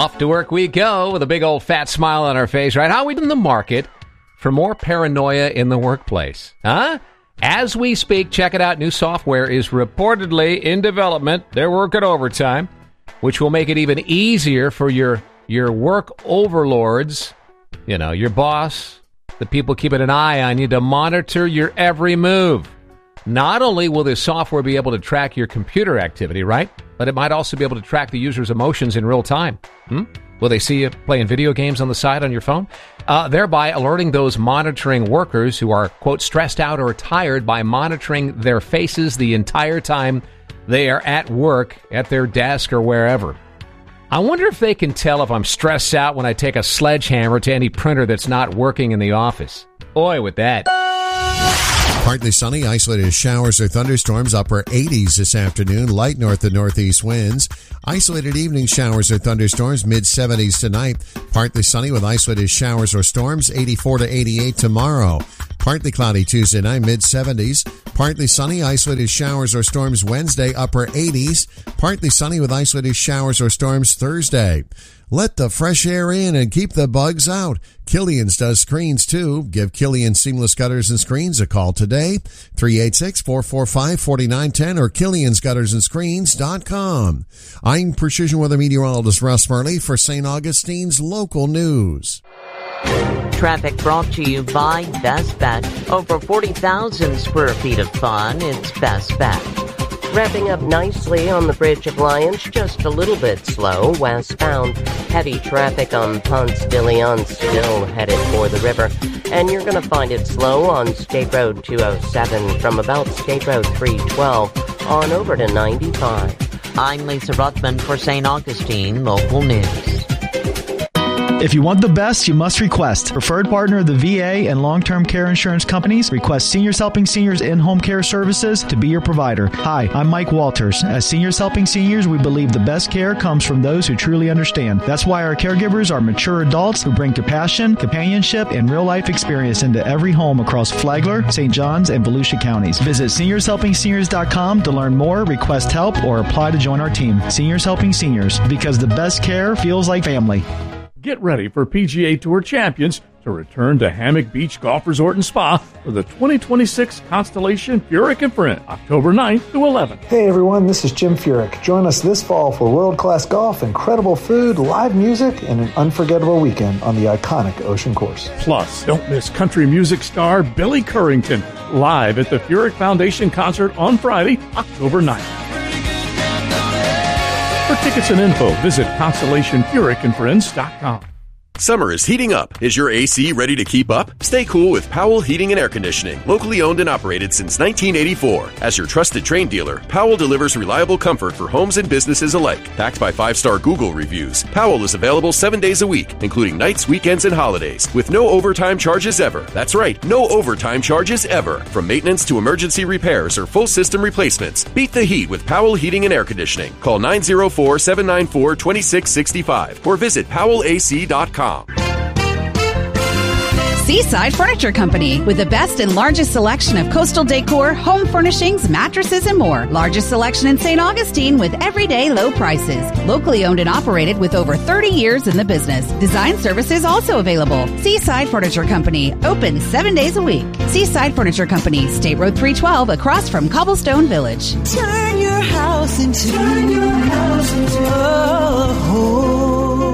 Off to work we go with a big old fat smile on our face, right? How are we in the market for more paranoia in the workplace? Huh? As we speak, check it out. New software is reportedly in development. They're working overtime, which will make it even easier for your work overlords, you know, your boss, the people keeping an eye on you, to monitor your every move. Not only will this software be able to track your computer activity, right? But it might also be able to track the user's emotions in real time. Will they see you playing video games on the side on your phone? Thereby alerting those monitoring workers who are, quote, stressed out or tired by monitoring their faces the entire time they are at work, at their desk, or wherever. I wonder if they can tell if I'm stressed out when I take a sledgehammer to any printer that's not working in the office. Boy, with that. Partly sunny, isolated showers or thunderstorms, upper 80s this afternoon, light north and northeast winds. Isolated evening showers or thunderstorms, mid-70s tonight. Partly sunny with isolated showers or storms, 84 to 88 tomorrow. Partly cloudy Tuesday night, mid-70s. Partly sunny, isolated showers or storms Wednesday, upper 80s. Partly sunny with isolated showers or storms Thursday. Let the fresh air in and keep the bugs out. Killian's does screens too. Give Killian Seamless Gutters and Screens a call today. 386-445-4910 or Killian'sGuttersandScreens.com. I'm Precision Weather Meteorologist Russ Murley for St. Augustine's local news. Traffic brought to you by Best Bet. Over 40,000 square feet of fun. It's Best Bet. Wrapping up nicely on the Bridge of Lions, just a little bit slow westbound. Heavy traffic on Ponce de Leon, still headed for the river. And you're going to find it slow on State Road 207 from about State Road 312 on over to 95. I'm Lisa Ruthman for St. Augustine Local News. If you want the best, you must request. Preferred partner of the VA and long-term care insurance companies, Request Seniors Helping Seniors in-home care services to be your provider. Hi, I'm Mike Walters. As Seniors Helping Seniors, we believe the best care comes from those who truly understand. That's why our caregivers are mature adults who bring compassion, companionship, and real-life experience into every home across Flagler, St. Johns, and Volusia counties. Visit SeniorsHelpingSeniors.com to learn more, request help, or apply to join our team. Seniors Helping Seniors, because the best care feels like family. Get ready for PGA Tour champions to return to Hammock Beach Golf Resort and Spa for the 2026 Constellation Furyk and Friends, October 9th to 11th. Hey everyone, this is Jim Furyk. Join us this fall for world-class golf, incredible food, live music, and an unforgettable weekend on the iconic Ocean Course. Plus, don't miss country music star Billy Currington live at the Furyk Foundation concert on Friday, October 9th. For tickets and info, visit ConstellationFurykandFriends.com. Summer is heating up. Is your AC ready to keep up? Stay cool with Powell Heating and Air Conditioning, locally owned and operated since 1984. As your trusted Trane dealer, Powell delivers reliable comfort for homes and businesses alike. Backed by 5-star Google reviews, Powell is available 7 days a week, including nights, weekends, and holidays, with no overtime charges ever. That's right, no overtime charges ever. From maintenance to emergency repairs or full system replacements, beat the heat with Powell Heating and Air Conditioning. Call 904-794-2665 or visit powellac.com. Seaside Furniture Company, with the best and largest selection of coastal decor, home furnishings, mattresses, and more. Largest selection in St. Augustine with everyday low prices. Locally owned and operated with over 30 years in the business. Design services also available. Seaside Furniture Company, open 7 days a week. Seaside Furniture Company, State Road 312, across from Cobblestone Village. Turn your house into a home.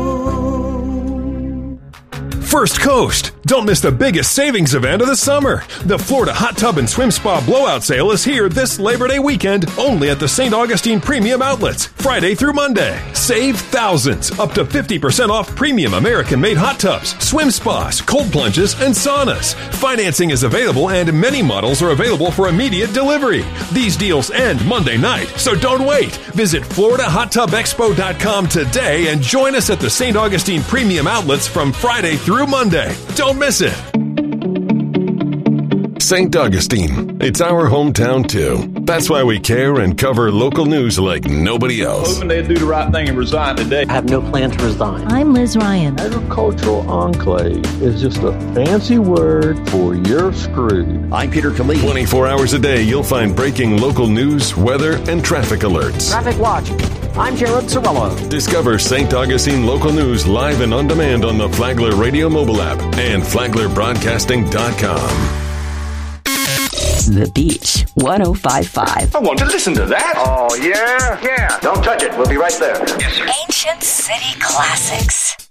First Coast. Don't miss the biggest savings event of the summer. The Florida Hot Tub and Swim Spa Blowout Sale is here this Labor Day weekend only at the St. Augustine Premium Outlets, Friday through Monday. Save thousands, up to 50% off premium American-made hot tubs, swim spas, cold plunges, and saunas. Financing is available and many models are available for immediate delivery. These deals end Monday night, so don't wait. Visit FloridaHotTubExpo.com today and join us at the St. Augustine Premium Outlets from Friday through Monday. Don't miss it. St. Augustine. It's our hometown, too. That's why we care and cover local news like nobody else. Hoping they'd do the right thing and resign today. I have no plan to resign. I'm Liz Ryan. Agricultural enclave is just a fancy word for you're screwed. I'm Peter Khalid. 24 hours a day, you'll find breaking local news, weather, and traffic alerts. Traffic Watch. I'm Jared Cirillo. Discover St. Augustine local news live and on demand on the Flagler Radio mobile app and FlaglerBroadcasting.com. The Beach 105.5. I want to listen to that. Oh, yeah? Yeah. Don't touch it. We'll be right there. Yes, sir. Ancient City Classics.